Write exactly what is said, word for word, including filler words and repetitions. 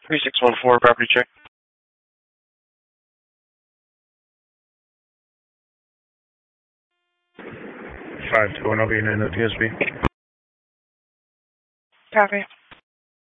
three six one four, property check. five two one, I'll be in the T S B. Copy.